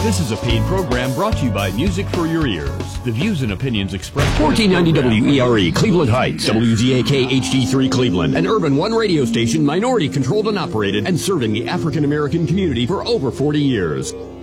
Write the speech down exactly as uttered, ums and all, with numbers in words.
This is a paid program brought to you by Music for Your Ears. The views and opinions expressed... fourteen ninety W E R E, Cleveland Heights, W Z A K H D three Cleveland, an Urban One radio station minority controlled and operated and serving the African American community for over forty years.